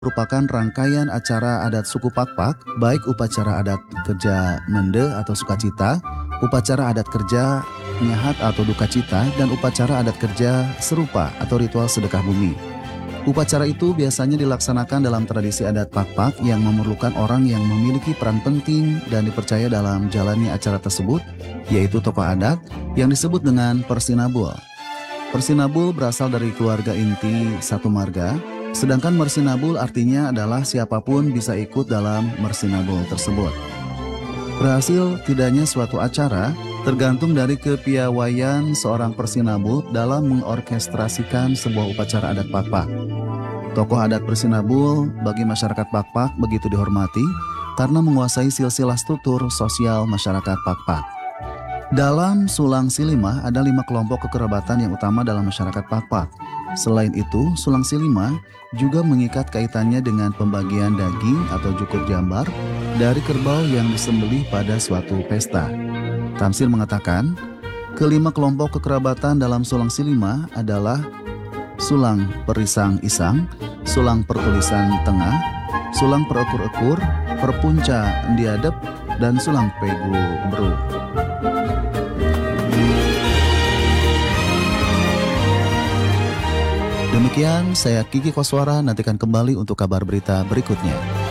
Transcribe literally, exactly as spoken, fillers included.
merupakan rangkaian acara adat suku Pakpak, baik upacara adat kerja mende atau sukacita, upacara adat kerja nyahat atau duka cita, dan upacara adat kerja serupa atau ritual sedekah bumi. Upacara itu biasanya dilaksanakan dalam tradisi adat Pakpak yang memerlukan orang yang memiliki peran penting dan dipercaya dalam jalannya acara tersebut, yaitu tokoh adat yang disebut dengan Persinabul. Persinabul berasal dari keluarga inti satu marga, sedangkan Mersinabul artinya adalah siapapun bisa ikut dalam Mersinabul tersebut. Berhasil tidaknya suatu acara tergantung dari kepiawaian seorang Persinabul dalam mengorkestrasikan sebuah upacara adat Pakpak. Tokoh adat Persinabul bagi masyarakat Pakpak begitu dihormati karena menguasai silsilah struktur sosial masyarakat Pakpak. Dalam Sulang Silima ada lima kelompok kekerabatan yang utama dalam masyarakat Pakpak. Selain itu, Sulang Silima juga mengikat kaitannya dengan pembagian daging atau jukur jambar dari kerbau yang disembelih pada suatu pesta. Tamsil mengatakan, kelima kelompok kekerabatan dalam Sulang Silima adalah Sulang Perisang Isang, Sulang Pertulisan Tengah, Sulang Perekur-ekur, Perpunca Ndiadep, dan Sulang Pegu Bru. Demikian saya Kiki Koswara, nantikan kembali untuk kabar berita berikutnya.